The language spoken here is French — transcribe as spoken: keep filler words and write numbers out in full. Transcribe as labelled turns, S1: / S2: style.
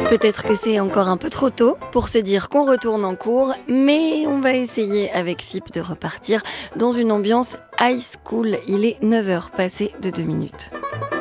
S1: Peut-être que c'est encore un peu trop tôt pour se dire qu'on retourne en cours, mais on va essayer avec F I P de repartir dans une ambiance high school. Il est neuf heures passées de deux minutes.